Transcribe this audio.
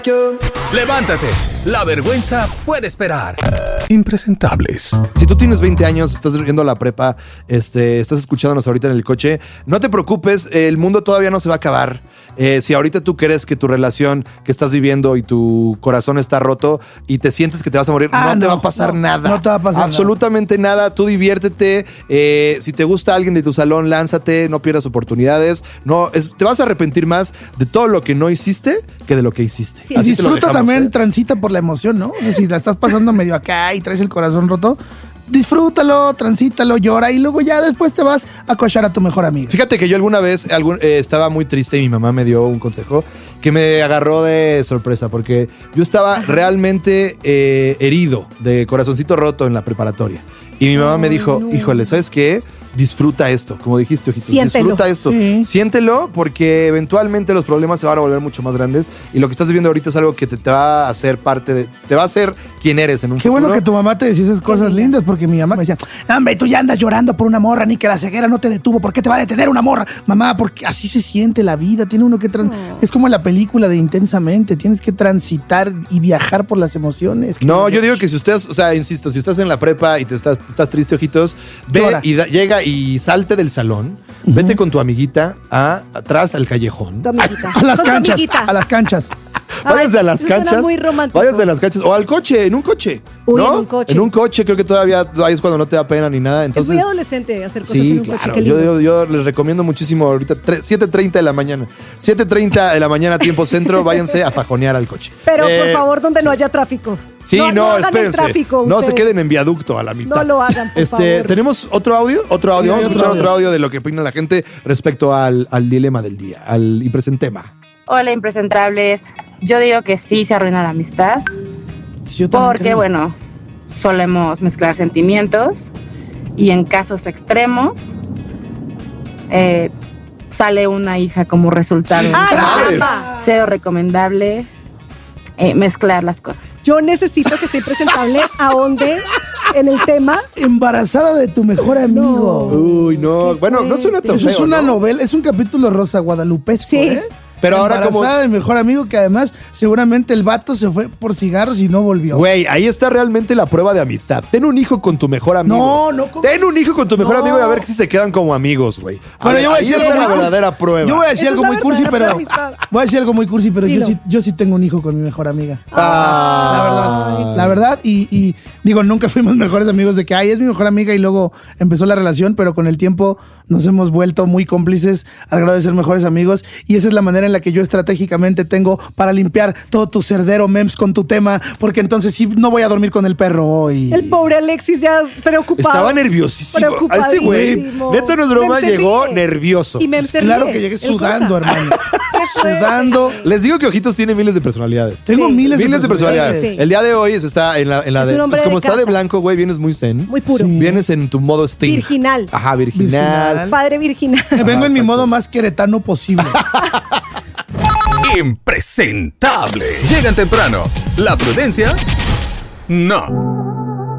Levántate, la vergüenza puede esperar. Impresentables. Si tú tienes 20 años, estás yendo a la prepa, estás escuchándonos ahorita en el coche, no te preocupes, el mundo todavía no se va a acabar. Si ahorita tú crees que tu relación que estás viviendo y tu corazón está roto y te sientes que te vas a morir, no te va a pasar nada. No te va a pasar absolutamente nada. Tú diviértete. Si te gusta alguien de tu salón, lánzate, no pierdas oportunidades. Te vas a arrepentir más de todo lo que no hiciste que de lo que hiciste. Sí. Así disfruta también, transita por la emoción, ¿no? O sea, si la estás pasando medio acá y traes el corazón roto, disfrútalo, transítalo, llora y luego ya después te vas a cochar a tu mejor amiga. Fíjate que yo alguna vez estaba muy triste y mi mamá me dio un consejo que me agarró de sorpresa porque yo estaba realmente herido, de corazoncito roto en la preparatoria. Y mi mamá me dijo, híjole, ¿sabes qué? Disfruta esto, como dijiste, Ojitos. Siéntelo. Disfruta esto. Sí. Siéntelo porque eventualmente los problemas se van a volver mucho más grandes y lo que estás viviendo ahorita es algo que te va a hacer te va a hacer quien eres en un futuro. Qué bueno que tu mamá te decía esas cosas lindas porque mi mamá me decía, hombre, tú ya andas llorando por una morra, ni que la ceguera no te detuvo, ¿por qué te va a detener una morra? Mamá, porque así se siente la vida, tiene uno que es como la película de Intensamente, tienes que transitar y viajar por las emociones. No, yo digo que si ustedes, o sea, insisto, si estás en la prepa y estás triste, Ojitos, ve Llora. y llega y salte del salón, vete con tu amiguita atrás al callejón. A las canchas, a las canchas. Váyanse a las canchas. Muy romántico. Váyanse a las canchas. O al coche, en un coche. Uy, ¿no? en un coche. En un coche, creo que todavía ahí es cuando no te da pena ni nada. Entonces, es muy adolescente hacer cosas sí, en un coche. claro. Qué lindo. Yo les recomiendo muchísimo ahorita 7:30 de la mañana. 7:30 de la mañana, tiempo centro, váyanse a fajonear al coche. Pero por favor, donde no haya tráfico. Sí, no hagan espérense. el tráfico, no se ustedes. queden en viaducto a la mitad. No lo hagan, por favor. ¿Tenemos otro audio? Vamos a escuchar otro audio de lo que opina la gente respecto al dilema del día, al impresentema. Hola, impresentables. Yo digo que sí se arruina la amistad. Porque, bueno, solemos mezclar sentimientos y en casos extremos sale una hija como resultado. Cero recomendable mezclar las cosas. Yo necesito que esté presentable ahonde en el tema. Embarazada de tu mejor amigo. Uy, no. Bueno, no suena tan Eso feo, es una ¿no? novela, es un capítulo rosa guadalupesco, Sí. Pero ahora como de mejor amigo que además seguramente el vato se fue por cigarros y no volvió. Güey, ahí está realmente la prueba de amistad. Ten un hijo con tu mejor amigo. No. Ten un hijo con tu mejor amigo y a ver si se quedan como amigos, güey. Bueno, yo voy a ahí decir está la algo muy verdadera prueba. Yo voy a decir Esa algo es muy la cursi, verdadera pero amistad. voy a decir algo muy cursi, pero Dilo. yo sí tengo un hijo con mi mejor amiga. Ah. La verdad, y digo, nunca fuimos mejores amigos de que, es mi mejor amiga y luego empezó la relación, pero con el tiempo nos hemos vuelto muy cómplices al grado de ser mejores amigos y esa es la manera en la que yo estratégicamente tengo para limpiar todo tu cerdero memes con tu tema, porque entonces sí no voy a dormir con el perro hoy. El pobre Alexis ya preocupado. Estaba nerviosísimo. A ese güey, neta no es broma, Mem se llegó ríe. nervioso. Y Mem se Claro ríe. que llegué El sudando, cosa. hermano. fue? Sudando. Les digo que Ojitos tiene miles de personalidades. Tengo Sí. miles de personalidades. Sí, sí. El día de hoy está en la Es de. un hombre Pues como de está de casa. blanco, güey, vienes muy zen. Muy puro. Sí. Vienes en tu modo Sting. Virginal. Ajá, virginal. Padre virginal. Vengo en mi exacto. modo más queretano posible. Impresentable. Llegan temprano. La prudencia, no.